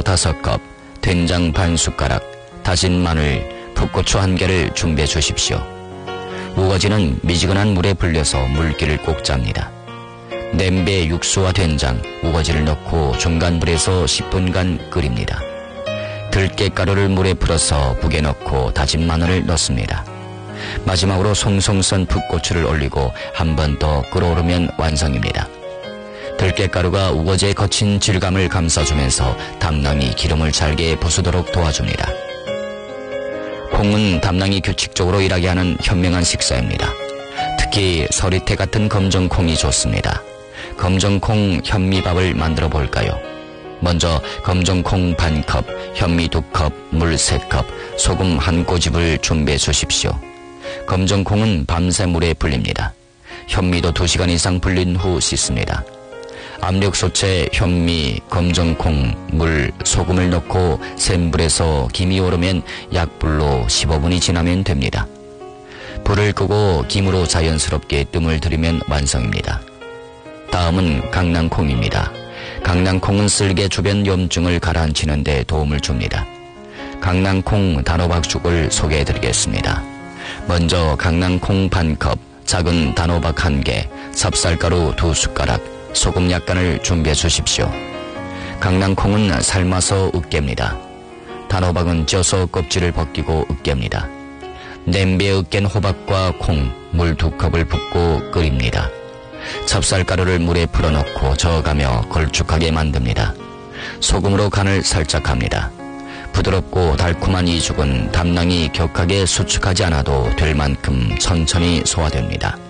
5컵, 된장 반 숟가락, 다진 마늘, 풋고추 1개를 준비해 주십시오. 우거지는 미지근한 물에 불려서 물기를 꼭 짭니다. 냄비에 육수와 된장, 우거지를 넣고 중간 불에서 10분간 끓입니다. 들깨가루를 물에 풀어서 북에 넣고 다진 마늘을 넣습니다. 마지막으로 송송 썬 풋고추를 올리고 한 번 더 끓어오르면 완성입니다. 들깨가루가 우거지의 거친 질감을 감싸주면서 담낭이 기름을 잘게 부수도록 도와줍니다. 콩은 담낭이 규칙적으로 일하게 하는 현명한 식사입니다. 특히 서리태 같은 검정콩이 좋습니다. 검정콩 현미밥을 만들어 볼까요? 먼저 검정콩 반컵, 현미 2컵, 물 3컵, 소금 1꼬집을 준비해 주십시오. 검정콩은 밤새 물에 불립니다. 현미도 2시간 이상 불린 후 씻습니다. 압력솥에 현미, 검정콩, 물, 소금을 넣고 센 불에서 김이 오르면 약불로 15분이 지나면 됩니다. 불을 끄고 김으로 자연스럽게 뜸을 들이면 완성입니다. 다음은 강낭콩입니다. 강낭콩은 쓸개 주변 염증을 가라앉히는 데 도움을 줍니다. 강낭콩 단호박죽을 소개해드리겠습니다. 먼저 강낭콩 반컵, 작은 단호박 1개, 찹쌀가루 2숟가락, 소금 약간을 준비해 주십시오. 강낭콩은 삶아서 으깹니다. 단호박은 쪄서 껍질을 벗기고 으깹니다. 냄비에 으깬 호박과 콩, 물 2컵을 붓고 끓입니다. 찹쌀가루를 물에 풀어넣고 저어가며 걸쭉하게 만듭니다. 소금으로 간을 살짝 합니다. 부드럽고 달콤한 이 죽은 담낭이 격하게 수축하지 않아도 될 만큼 천천히 소화됩니다.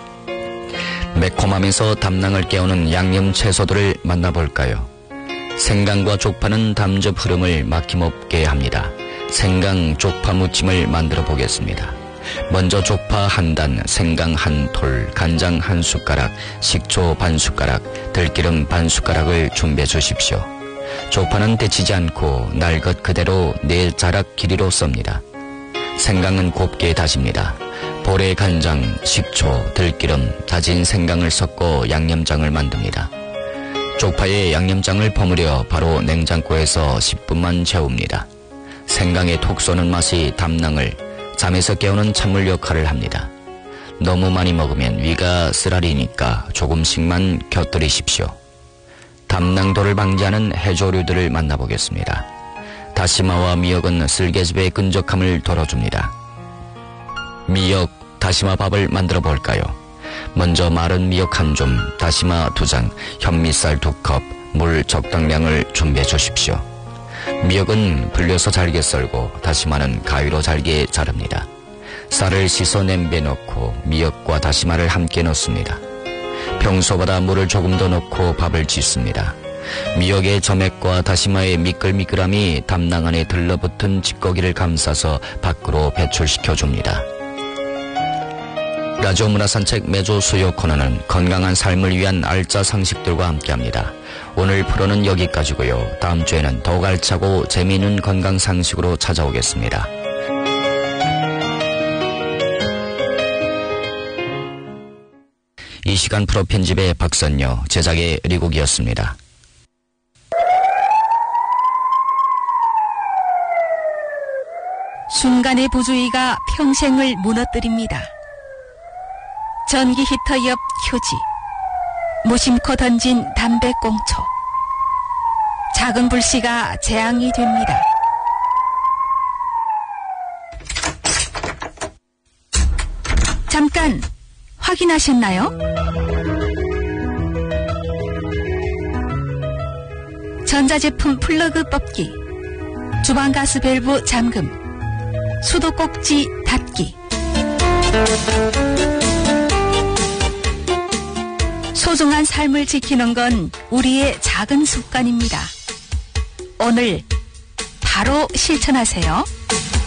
매콤하면서 담낭을 깨우는 양념 채소들을 만나볼까요? 생강과 쪽파는 담즙 흐름을 막힘없게 합니다. 생강 쪽파 무침을 만들어 보겠습니다. 먼저 쪽파 1단, 생강 1톨, 간장 1숟가락, 식초 반 숟가락, 들기름 반 숟가락을 준비해 주십시오. 쪽파는 데치지 않고 날 것 그대로 4자락 길이로 썹니다. 생강은 곱게 다집니다. 볼에 간장, 식초, 들기름, 다진 생강을 섞고 양념장을 만듭니다. 쪽파에 양념장을 버무려 바로 냉장고에서 10분만 재웁니다. 생강에 톡 쏘는 맛이 담낭을 잠에서 깨우는 찬물 역할을 합니다. 너무 많이 먹으면 위가 쓰라리니까 조금씩만 곁들이십시오. 담낭도를 방지하는 해조류들을 만나보겠습니다. 다시마와 미역은 쓸개즙의 끈적함을 덜어줍니다. 미역, 다시마 밥을 만들어 볼까요? 먼저 마른 미역 1줌, 다시마 2장, 현미쌀 2컵, 물 적당량을 준비해 주십시오. 미역은 불려서 잘게 썰고 다시마는 가위로 잘게 자릅니다. 쌀을 씻어 냄비에 넣고 미역과 다시마를 함께 넣습니다. 평소보다 물을 조금 더 넣고 밥을 짓습니다. 미역의 점액과 다시마의 미끌미끌함이 담낭 안에 들러붙은 찌꺼기를 감싸서 밖으로 배출시켜줍니다. 라디오 문화산책 매주 수요 코너는 건강한 삶을 위한 알짜 상식들과 함께합니다. 오늘 프로는 여기까지고요. 다음 주에는 더욱 알차고 재미있는 건강 상식으로 찾아오겠습니다. 이 시간 프로 편집의 박선녀, 제작의 리국이었습니다. 순간의 부주의가 평생을 무너뜨립니다. 전기 히터 옆 휴지, 무심코 던진 담배꽁초, 작은 불씨가 재앙이 됩니다. 잠깐 확인하셨나요? 전자제품 플러그 뽑기, 주방가스 밸브 잠금, 수도꼭지 닫기. 소중한 삶을 지키는 건 우리의 작은 습관입니다. 오늘 바로 실천하세요.